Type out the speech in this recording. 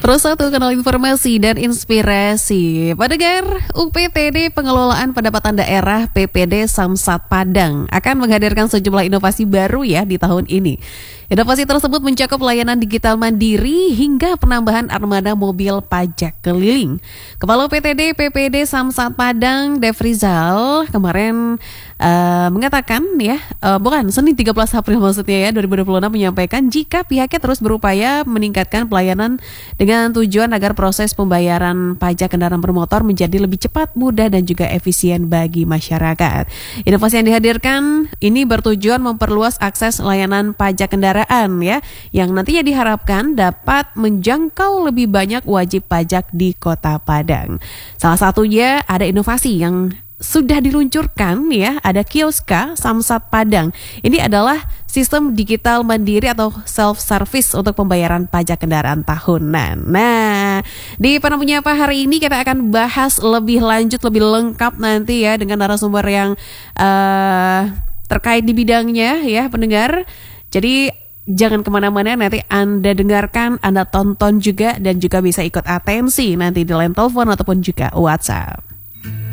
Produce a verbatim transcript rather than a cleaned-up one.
Terus satu kanal informasi dan inspirasi. Pendengar, U P T D Pengelolaan Pendapatan Daerah P P D Samsat Padang akan menghadirkan sejumlah inovasi baru ya di tahun ini. Inovasi tersebut mencakup layanan digital mandiri hingga penambahan armada mobil pajak keliling. Kepala U P T D P P D Samsat Padang, Dev Rizal, kemarin uh, mengatakan ya, uh, bukan Senin tiga belas April maksudnya ya, dua ribu dua puluh enam menyampaikan jika pihaknya terus berupaya meningkatkan pelayanan dengan tujuan agar proses pembayaran pajak kendaraan bermotor menjadi lebih cepat, mudah dan juga efisien bagi masyarakat. Inovasi yang dihadirkan ini bertujuan memperluas akses layanan pajak kendaraan ya, yang nantinya diharapkan dapat menjangkau lebih banyak wajib pajak di Kota Padang. Salah satunya ada inovasi yang sudah diluncurkan ya, ada Kioska Samsat Padang. Ini adalah sistem digital mandiri atau self-service untuk pembayaran pajak kendaraan tahunan. Nah, di Panah Menyapa hari ini kita akan bahas lebih lanjut, lebih lengkap nanti ya dengan narasumber yang uh, terkait di bidangnya ya pendengar. Jadi jangan kemana-mana, nanti Anda dengarkan, Anda tonton juga dan juga bisa ikut atensi nanti di line telepon ataupun juga WhatsApp.